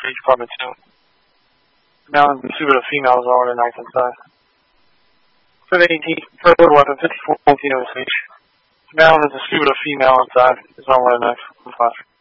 for each apartment too. Male and two of the females are on the knife inside. For the 18, for a little weapon, 54 each. Male and the two of the female inside is on with a knife. 5.